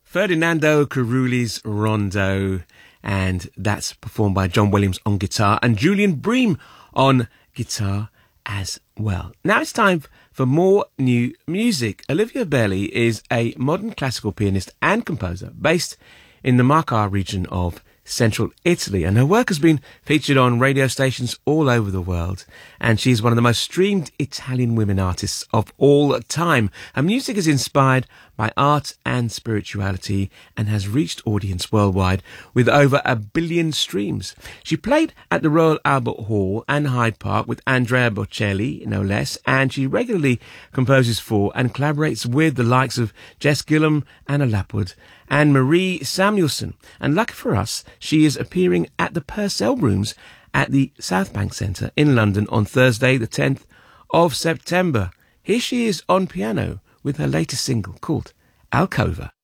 Ferdinando Caruli's Rondo, and that's performed by John Williams on guitar and Julian Bream on guitar as well. Now it's time for more new music. Olivia Belli is a modern classical pianist and composer based in the Marca region of central Italy, and her work has been featured on radio stations all over the world, and she's one of the most streamed Italian women artists of all time. Her music is inspired by art and spirituality and has reached audience worldwide with over 1 billion streams. She played at the Royal Albert Hall and Hyde Park with Andrea Bocelli, no less, and she regularly composes for and collaborates with the likes of Jess Gillam, Anna Lapwood and Marie Samuelson. And lucky for us, she is appearing at the Purcell Rooms at the South Bank Centre in London on Thursday, the 10th of September. Here she is on piano with her latest single called Alcova.